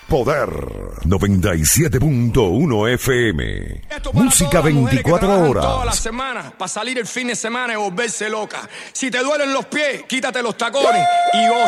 Poder 97.1 FM. Música 24 horas. Toda la semana para salir el fin de semana y volverse loca. Si te duelen los pies, quítate los tacones y goza.